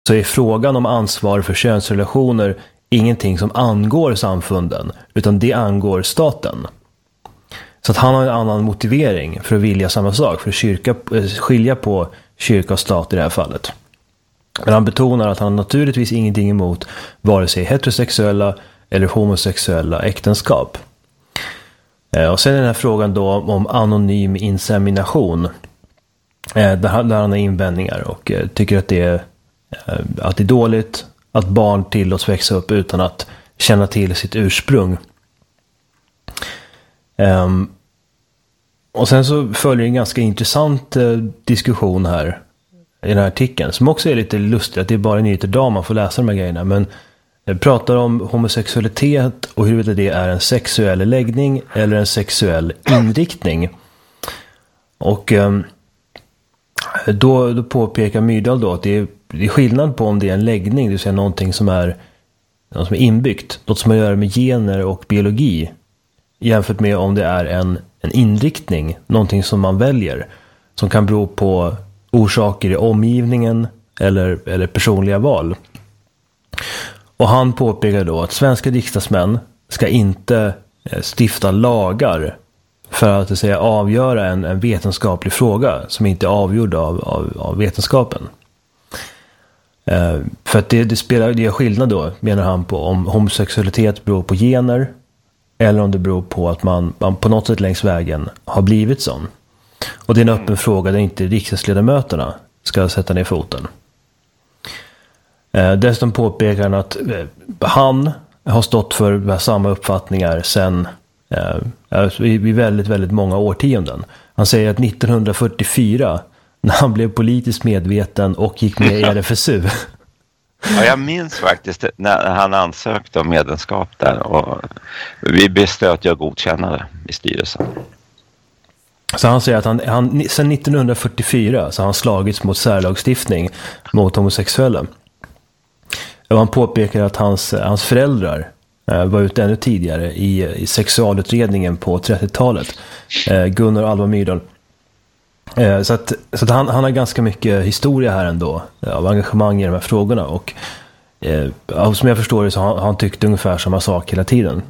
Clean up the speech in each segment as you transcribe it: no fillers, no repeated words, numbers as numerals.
så är frågan om ansvar för könsrelationer ingenting som angår samfunden, utan det angår staten. Så att han har en annan motivering för att vilja samma sak, för att skilja på kyrka och stat i det här fallet. Men han betonar att han naturligtvis ingenting emot vare sig heterosexuella eller homosexuella äktenskap. Och sen den här frågan då om anonym insemination, där han har invändningar och tycker att det är dåligt att barn tillåts växa upp utan att känna till sitt ursprung. Och sen så följer en ganska intressant diskussion här i den här artikeln, som också är lite lustigt, att det är bara nyheter idag man får läsa de här grejerna, men pratar om homosexualitet och huruvida det är en sexuell läggning eller en sexuell inriktning. Och då påpekar Myrdal då att det är skillnad på om det är en läggning, det vill säga någonting som är inbyggt, något som har att göra med gener och biologi, jämfört med om det är en inriktning, någonting som man väljer, som kan bero på orsaker i omgivningen eller personliga val. Och han påpekar då att svenska riksdagsmän ska inte stifta lagar för att säga avgöra en vetenskaplig fråga som inte är avgjord av vetenskapen. För att det gör skillnad då, menar han, på om homosexualitet beror på gener eller om det beror på att man på något sätt längs vägen har blivit sån. Och det är en öppen fråga där inte riksdagsledamöterna ska sätta ner foten. Dessutom påpekar han att han har stått för samma uppfattningar sedan i väldigt, väldigt många årtionden. Han säger att 1944, när han blev politiskt medveten och gick med i RFSU. Ja, jag minns faktiskt när han ansökte om medlemskap där, och vi beslöt att godkänna det i styrelsen. Så han säger att han sedan 1944 så har han slagits mot särlagstiftning mot homosexuella. Och han påpekar att hans föräldrar var ute ännu tidigare i sexualutredningen på 30-talet. Gunnar och Alva Myrdal. Så att han har ganska mycket historia här ändå av engagemang i de här frågorna, och som jag förstår det så har han tyckt ungefär samma sak hela tiden.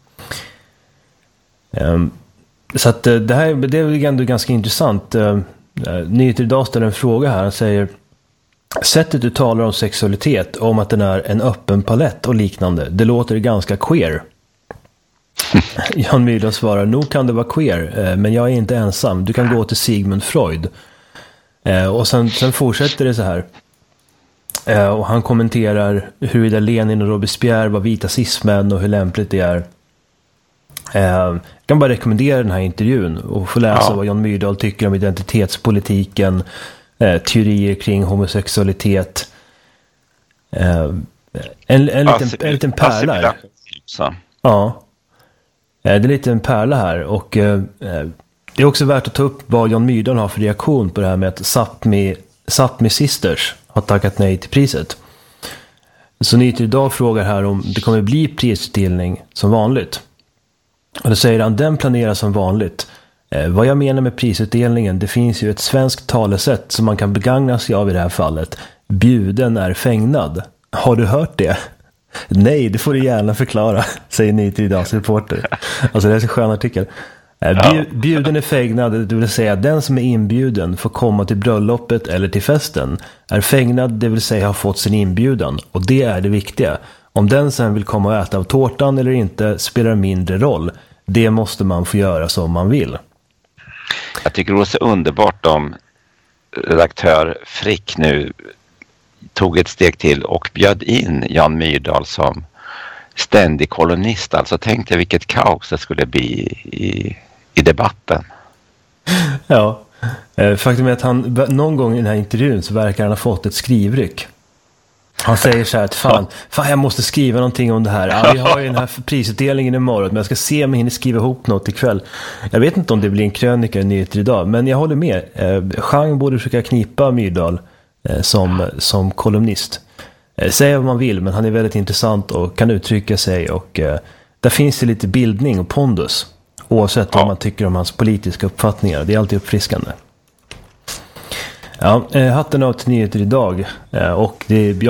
Så att det är ändå ganska intressant. Nyheter idag ställer en fråga här. Han säger: sättet du talar om sexualitet, om att den är en öppen palett och liknande, det låter ganska queer. Jan Myrdal svarar: nog kan det vara queer, men jag är inte ensam. Du kan gå till Sigmund Freud. Och sen fortsätter det så här. Och han kommenterar huruvida Lenin och Robespierre var vita cis-män och hur lämpligt det är. Jag kan bara rekommendera den här intervjun och få läsa vad Jan Myrdal tycker om identitetspolitiken, teorier kring homosexualitet. En liten pärla. Ja. Det är lite en pärla här, och det är också värt att ta upp vad Jan Myrdal har för reaktion på det här med att Sápmi Sisters har tackat nej till priset. Så Nyheter idag frågar här om det kommer bli prisutdelning som vanligt. Och då säger han: den planeras som vanligt. Vad jag menar med prisutdelningen, det finns ju ett svenskt talesätt som man kan begagna sig av i det här fallet. Bjuden är fägnad. Har du hört det? Nej, det får du gärna förklara, säger Nyheter idags reporter. Alltså det är en skön artikel. Bjuden är fägnad, det vill säga den som är inbjuden får komma till bröllopet eller till festen. Är fägnad, det vill säga har fått sin inbjudan. Och det är det viktiga. Om den sen vill komma och äta av tårtan eller inte spelar mindre roll. Det måste man få göra som man vill. Jag tycker det var så underbart om redaktör Frick nu tog ett steg till och bjöd in Jan Myrdal som ständig kolumnist. Alltså tänkte vilket kaos det skulle bli i debatten. Ja, faktum är att han någon gång i den här intervjun så verkar han ha fått ett skrivryck. Han säger så här att fan jag måste skriva någonting om det här. Ja, vi har ju den här prisutdelningen imorgon, men jag ska se om jag hinner skriva ihop något ikväll. Jag vet inte om det blir en krönika i Nyheter idag, men jag håller med. Jean borde försöka knipa Myrdal som kolumnist. Säga vad man vill, men han är väldigt intressant och kan uttrycka sig, och där finns det lite bildning och pondus, oavsett vad man tycker om hans politiska uppfattningar. Det är alltid uppfriskande. Ja, hatten av till nyheter idag. Och det är